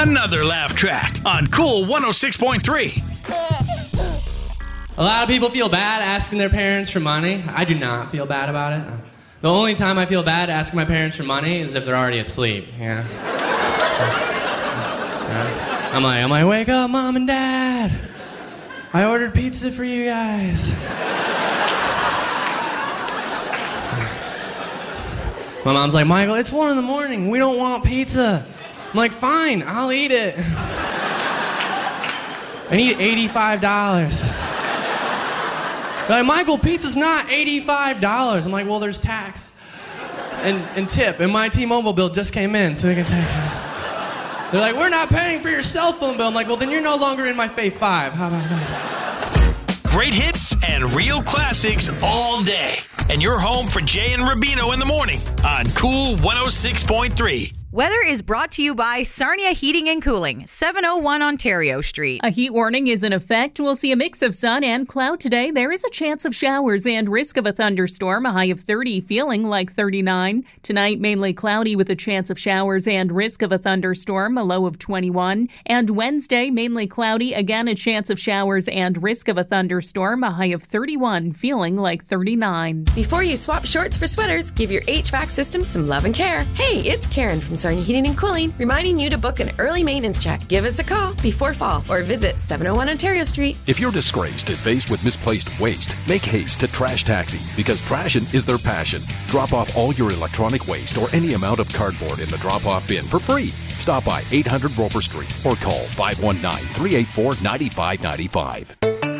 Another laugh track on Cool 106.3. A lot of people feel bad asking their parents for money. I do not feel bad about it. The only time I feel bad asking my parents for money is if they're already asleep. Yeah. I'm like, wake up, Mom and Dad. I ordered pizza for you guys. My mom's like, Michael, it's 1 a.m. We don't want pizza. I'm like, fine, I'll eat it. I need $85. They're like, Michael, pizza's not $85. I'm like, well, there's tax and tip, and my T-Mobile bill just came in, so we can take it. They're like, we're not paying for your cell phone bill. I'm like, well, then you're no longer in my Fave 5. How about that? Great hits and real classics all day. And you're home for Jay and Rubino in the morning on Cool 106.3. Weather is brought to you by Sarnia Heating and Cooling, 701 Ontario Street. A heat warning is in effect. We'll see a mix of sun and cloud today. There is a chance of showers and risk of a thunderstorm, a high of 30, feeling like 39. Tonight, mainly cloudy with a chance of showers and risk of a thunderstorm, a low of 21. And Wednesday, mainly cloudy, again a chance of showers and risk of a thunderstorm, a high of 31, feeling like 39. Before you swap shorts for sweaters, give your HVAC system some love and care. Hey, it's Karen from Sarnia Heating and Cooling, reminding you to book an early maintenance check. Give us a call before fall or visit 701 Ontario Street. If you're disgraced and faced with misplaced waste, make haste to Trash Taxi because trashing is their passion. Drop off all your electronic waste or any amount of cardboard in the drop-off bin for free. Stop by 800 Roper Street or call 519-384-9595.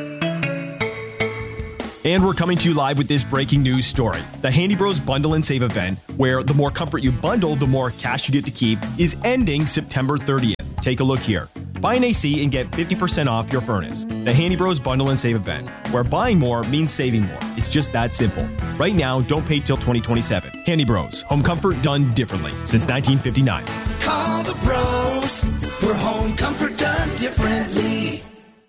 And we're coming to you live with this breaking news story. The Handy Bros Bundle and Save event, where the more comfort you bundle, the more cash you get to keep, is ending September 30th. Take a look here. Buy an AC and get 50% off your furnace. The Handy Bros Bundle and Save event, where buying more means saving more. It's just that simple. Right now, don't pay till 2027. Handy Bros, home comfort done differently since 1959. Call the pros for home comfort done differently.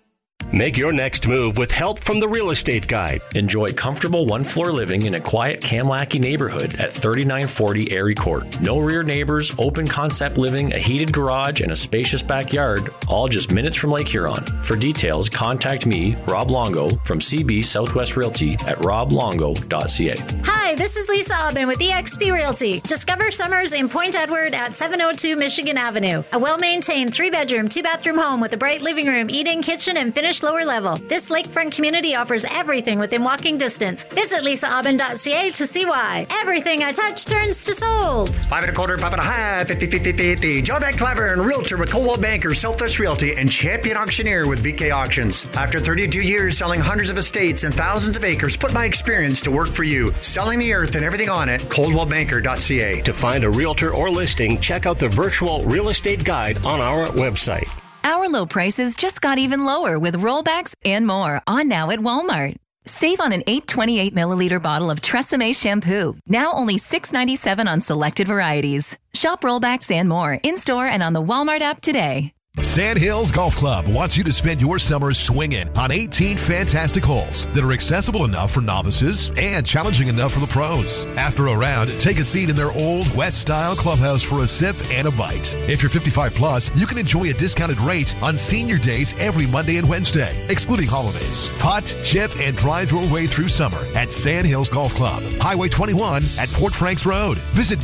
Make your next move with help from the Real Estate Guide. Enjoy comfortable one-floor living in a quiet Kamlaki neighborhood at 3940 Erie Court. No rear neighbors, open concept living, a heated garage, and a spacious backyard, all just minutes from Lake Huron. For details, contact me, Rob Longo, from CB Southwest Realty at roblongo.ca. Hi, this is Lisa Aubin with eXp Realty. Discover summers in Point Edward at 702 Michigan Avenue. A well-maintained 3-bedroom, 2-bathroom home with a bright living room, eating, kitchen, and finished lower level. This lakefront community offers everything within walking distance. Visit lisaaubin.ca to see why. Everything I touch turns to sold. 5 1/4, 5 1/2, 50. John Van Claveren, realtor with Coldwell Banker, Southwest Realty, and champion auctioneer with VK Auctions. After 32 years selling hundreds of estates and thousands of acres, put my experience to work for you. Selling the earth and everything on it, coldwellbanker.ca. To find a realtor or listing, check out the virtual real estate guide on our website. Our low prices just got even lower with rollbacks and more on now at Walmart. Save on an 828 milliliter bottle of Tresemme shampoo, now only $6.97 on selected varieties. Shop rollbacks and more in-store and on the Walmart app today. Sandhills Golf Club wants you to spend your summer swinging on 18 fantastic holes that are accessible enough for novices and challenging enough for the pros. After a round, take a seat in their old West-style clubhouse for a sip and a bite. If you're 55 plus, you can enjoy a discounted rate on senior days every Monday and Wednesday, excluding holidays. Putt, chip, and drive your way through summer at Sandhills Golf Club, Highway 21 at Port Franks Road. Visit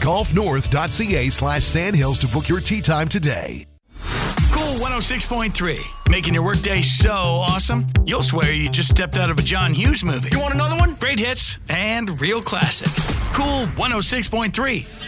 golfnorth.ca/Sandhills to book your tee time today. Cool 106.3, making your workday so awesome, you'll swear you just stepped out of a John Hughes movie. You want another one? Great hits and real classics. Cool 106.3.